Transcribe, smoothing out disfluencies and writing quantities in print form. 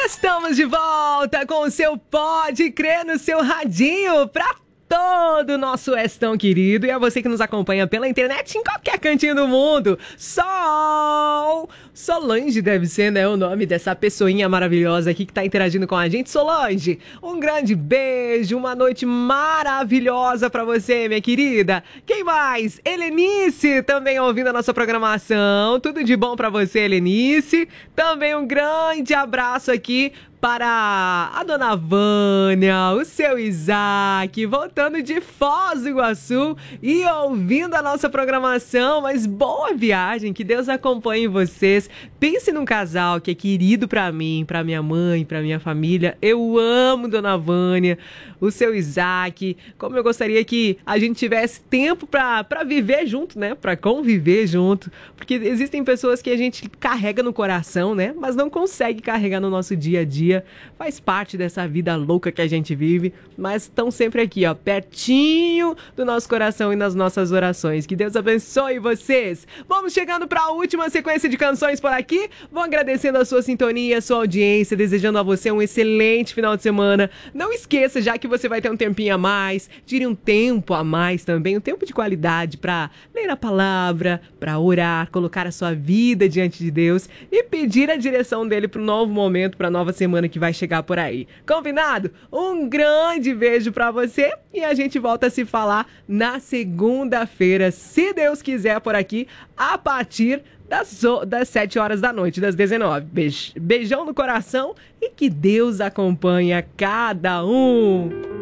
Estamos de volta com o seu Pode Crer no seu radinho pra todo o nosso Estão querido e a você que nos acompanha pela internet em qualquer cantinho do mundo. Solange deve ser, né, o nome dessa pessoinha maravilhosa aqui que tá interagindo com a gente. Solange, um grande beijo, uma noite maravilhosa pra você, minha querida. Quem mais? Helenice, também ouvindo a nossa programação. Tudo de bom pra você, Helenice. Também um grande abraço aqui para a dona Vânia, o seu Isaac, voltando de Foz do Iguaçu e ouvindo a nossa programação. Mas boa viagem, que Deus acompanhe vocês. Pense num casal que é querido para mim, para minha mãe, para minha família. Eu amo dona Vânia, o seu Isaac. Como eu gostaria que a gente tivesse tempo para viver junto, né? Para conviver junto. Porque existem pessoas que a gente carrega no coração, né? Mas não consegue carregar no nosso dia a dia. Faz parte dessa vida louca que a gente vive, mas estão sempre aqui, ó, pertinho do nosso coração e nas nossas orações. Que Deus abençoe vocês. Vamos chegando para a última sequência de canções por aqui. Vou agradecendo a sua sintonia, a sua audiência, desejando a você um excelente final de semana. Não esqueça, já que você vai ter um tempinho a mais, tire um tempo a mais também, um tempo de qualidade para ler a palavra, para orar, colocar a sua vida diante de Deus e pedir a direção dele para o novo momento, para a nova semana que vai chegar por aí. Combinado? Um grande beijo pra você e a gente volta a se falar na segunda-feira, se Deus quiser, por aqui, a partir das 7 horas da noite, das 19. Beijão no coração e que Deus acompanhe a cada um.